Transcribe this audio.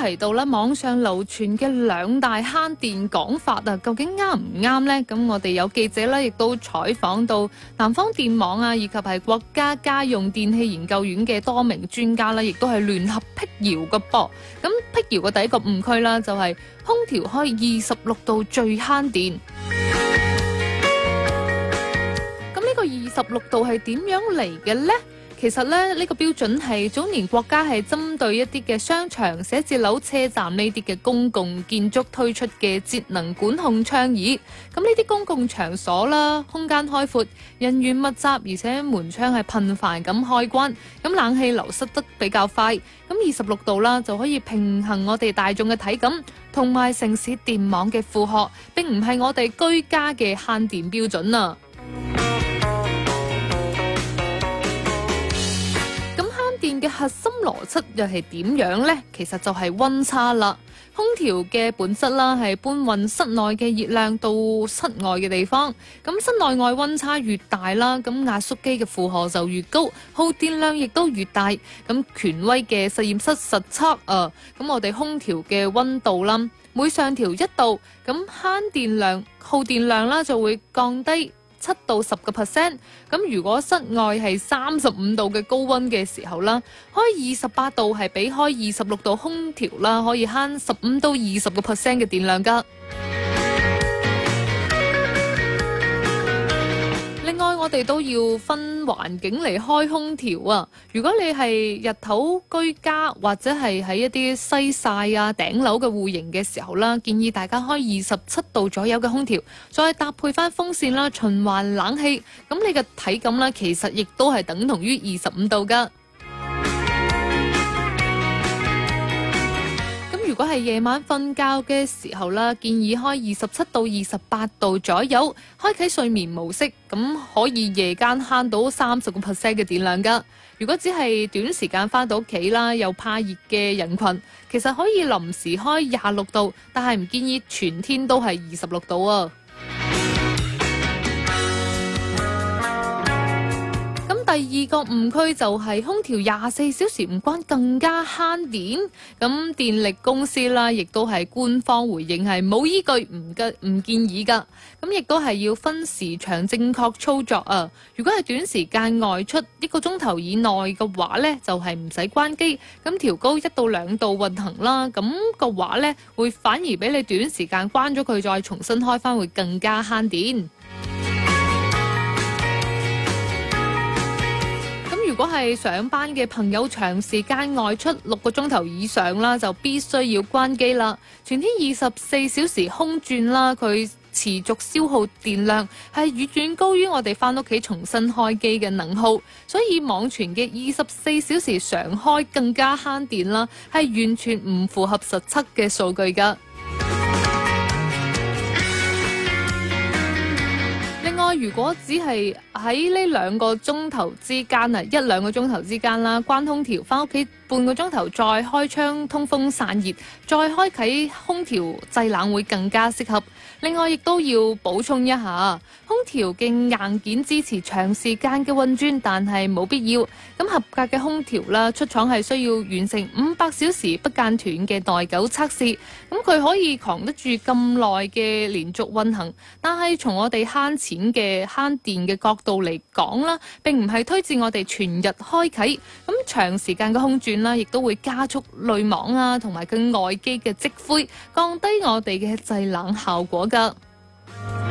提到啦，網上流傳嘅兩大慳電講法啊，究竟啱唔啱呢？咁我哋有記者咧，亦都採訪到南方電網啊，以及係國家家用電器研究院嘅多名專家啦，亦都係聯合闢謠嘅噃。咁闢謠嘅第一個誤區啦，就係空調開26度最慳電。咁呢個26度係點樣嚟嘅呢？其實咧，呢個標準係早年國家係針對一啲嘅商場、寫字樓、車站呢啲嘅公共建築推出嘅節能管控倡議。咁呢啲公共場所啦，空間開闊，人員密集，而且門窗係頻繁咁開關，咁冷氣流失得比較快。咁26度啦，就可以平衡我哋大眾嘅體感同埋城市電網嘅負荷，並唔係我哋居家嘅慳電標準啊。電嘅核心邏輯又係點樣呢？其實就係溫差啦。空調嘅本質啦，係搬運室內嘅熱量到室外嘅地方。咁室內外溫差越大啦，咁壓縮機嘅負荷就越高，耗電量亦都越大。咁權威嘅實驗室實測咁我哋空調嘅溫度啦，每上調1度，咁慳電量、耗電量啦就會降低7到10%。咁如果室外係35度嘅高溫嘅時候啦，開28度係比開26度空調啦，可以慳15到20%嘅電量噶。另外，我哋都要分環境嚟開空調啊！如果你係日頭居家或者係喺一啲西曬啊頂樓嘅戶型嘅時候啦，建議大家開27度左右嘅空調，再搭配翻風扇啦，循環冷氣，咁你嘅體感啦，其實亦都係等同於25度噶。如果係夜晚瞓覺嘅時候啦，建議開27到28度左右，開啟睡眠模式，咁可以夜間慳到30%嘅電量噶。如果只係短時間返到屋企啦，又怕熱嘅人群，其實可以臨時開26度，但係唔建議全天都係26度啊。第二個誤區就係空調24小時唔關更加慳電，咁電力公司啦，亦都係官方回應係冇依據，唔建議噶，咁亦都係要分時長正確操作啊。如果係短時間外出1個鐘頭以內嘅話呢，就係唔使關機，咁調高1到2度運行啦，咁嘅話呢，會反而比你短時間關咗佢再重新開返會更加慳電。如果係上班嘅朋友長時間外出6個鐘頭以上啦，就必須要關機啦。全天24小時空轉啦，佢持續消耗電量係遠遠高於我哋返屋企重新開機嘅能耗，所以網傳嘅24小時常開更加慳電啦，係完全唔符合實測嘅數據㗎。如果只係喺呢2個鐘頭之間啊，1-2個鐘頭之間啦，關空調返屋企半個鐘頭，再開窗通風散熱，再開啟空調製冷會更加適合。另外亦都要補充一下，空調嘅硬件支持長時間嘅運轉，但係冇必要。咁合格嘅空調啦，出廠係需要完成500小時不間斷嘅耐久測試，咁佢可以扛得住咁耐嘅連續運行。但係從我哋慳錢嘅慳電嘅角度嚟講啦，並唔係推薦我哋全日開啟。咁長時間嘅空轉啦，亦都會加速濾網啊，同埋佢外機嘅積灰，降低我哋嘅製冷效果㗎。